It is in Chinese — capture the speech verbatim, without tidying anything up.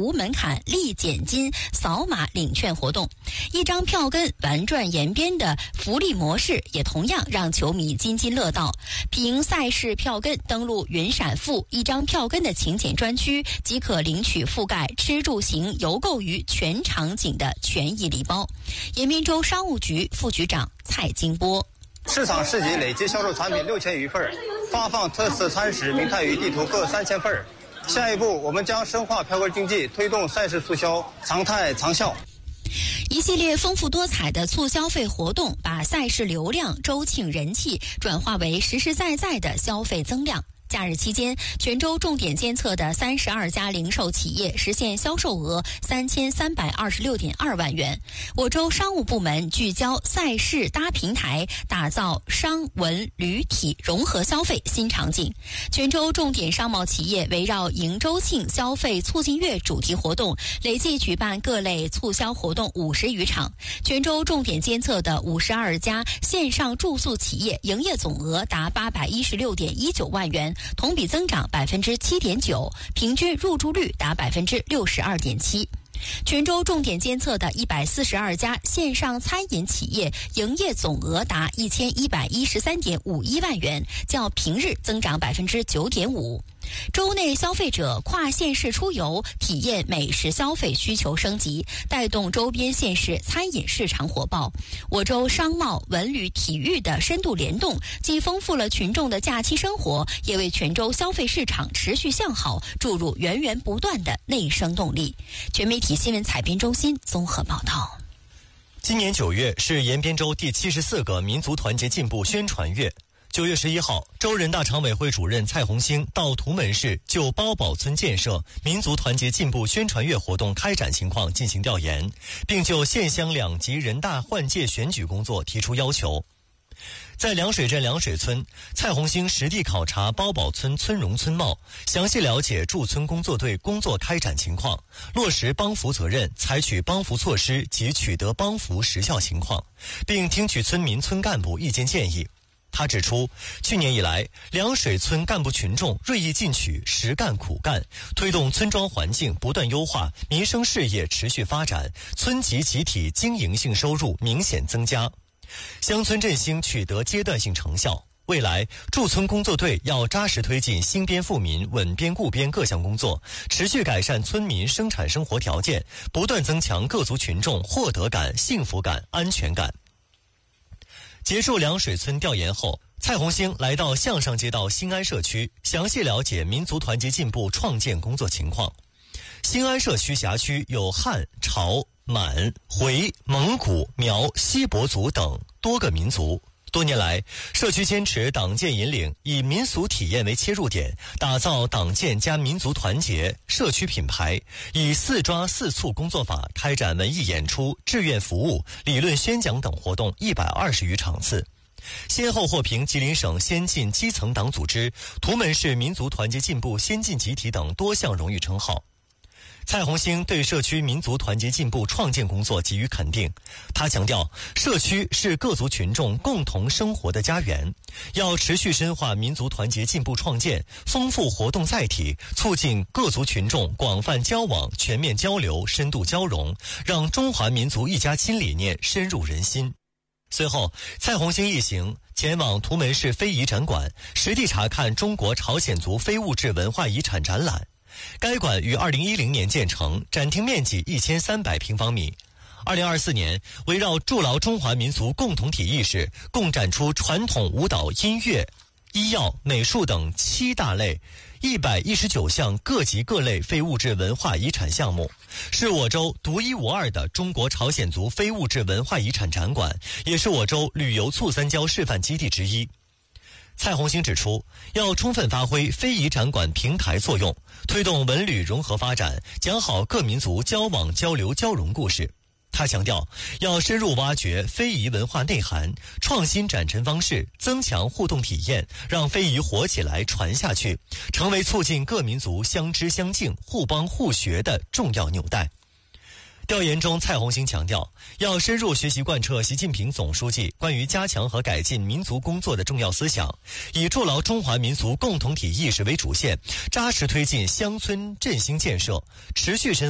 无门槛立减金扫码领券活动。一张票根玩转延边的福利模式也同样让球迷津津乐道。凭赛事票根登录云闪付一张票根的请柬专区，即可领取覆盖吃住行游购于全场景的权益礼包。延边州商务局副局长蔡金波。 市场市集累计销售产品六千余份，发放特色餐食明太鱼地图各三千份。下一步，我们将深化票根经济，推动赛事促销常态长效。 一系列丰富多彩的促消费活动，把赛事流量、周庆人气转化为实实在在的消费增量。假日期间，全州重点监测的三十二家零售企业实现销售额三千三百二十六点二万元。我州商务部门聚焦赛事搭平台，打造商文旅体融合消费新场景。全州重点商贸企业围绕迎周庆消费促进月主题活动，累计举办各类促销活动五十余场。全州重点监测的五十二家线上住宿企业营业总额达八百一十六点一九万元。同比增长百分之七点九，平均入住率达百分之六十二点七。全州重点监测的一百四十二家线上餐饮企业营业总额达一千一百一十三点五一万元，较平日增长百分之九点五。州内消费者跨县市出游体验美食消费需求升级，带动周边县市餐饮市场火爆。我州商贸、文旅、体育的深度联动，既丰富了群众的假期生活，也为全州消费市场持续向好注入源源不断的内生动力。全媒体新闻采编中心综合报道。 今年九月是延边州第七十四个民族团结进步宣传月。九月十一号，州人大常委会主任蔡红星到图门市就包堡村建设民族团结进步宣传月活动开展情况进行调研，并就县乡两级人大换届选举工作提出要求。在凉水镇凉水村，蔡红星实地考察包堡村村容村貌，详细了解驻村工作队工作开展情况，落实帮扶责任，采取帮扶措施及取得帮扶实效情况，并听取村民村干部意见建议。他指出，去年以来，凉水村干部群众锐意进取，实干苦干，推动村庄环境不断优化，民生事业持续发展，村级集体经营性收入明显增加，乡村振兴取得阶段性成效。未来，驻村工作队要扎实推进兴边富民、稳边固边各项工作，持续改善村民生产生活条件，不断增强各族群众获得感、幸福感、安全感。结束凉水村调研后，蔡红星来到向上街道新安社区，详细了解民族团结进步创建工作情况。新安社区辖区有汉、朝、满、回、蒙古、苗、锡伯族等多个民族。多年来，社区坚持党建引领，以民俗体验为切入点，打造党建加民族团结社区品牌，以四抓四促工作法开展文艺演出、志愿服务、理论宣讲等活动一百二十余场次，先后获评吉林省先进基层党组织、图门市民族团结进步先进集体等多项荣誉称号。蔡红星对社区民族团结进步创建工作给予肯定。他强调，社区是各族群众共同生活的家园，要持续深化民族团结进步创建，丰富活动载体，促进各族群众广泛交往、全面交流、深度交融，让中华民族一家亲理念深入人心。随后，蔡红星一行前往图门市非遗展馆，实地查看中国朝鲜族非物质文化遗产展览。该馆于二零一零年建成，展厅面积一千三百平方米。二零二四年，围绕筑牢中华民族共同体意识，共展出传统舞蹈、音乐、医药、美术等七大类一百一十九项各级各类非物质文化遗产项目，是我州独一无二的中国朝鲜族非物质文化遗产展馆，也是我州旅游促三交示范基地之一。蔡红星指出，要充分发挥非遗展馆平台作用，推动文旅融合发展，讲好各民族交往交流交融故事。他强调，要深入挖掘非遗文化内涵，创新展陈方式，增强互动体验，让非遗活起来、传下去，成为促进各民族相知相敬、互帮互学的重要纽带。调研中，蔡红星强调，要深入学习贯彻习近平总书记关于加强和改进民族工作的重要思想，以筑牢中华民族共同体意识为主线，扎实推进乡村振兴建设，持续深